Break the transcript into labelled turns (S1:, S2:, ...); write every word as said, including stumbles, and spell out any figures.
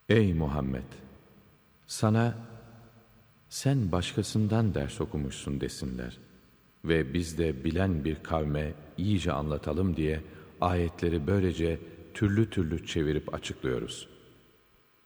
S1: Ey Muhammed! Sana sen başkasından ders okumuşsun desinler ve biz de bilen bir kavme iyice anlatalım diye ayetleri böylece türlü türlü çevirip açıklıyoruz.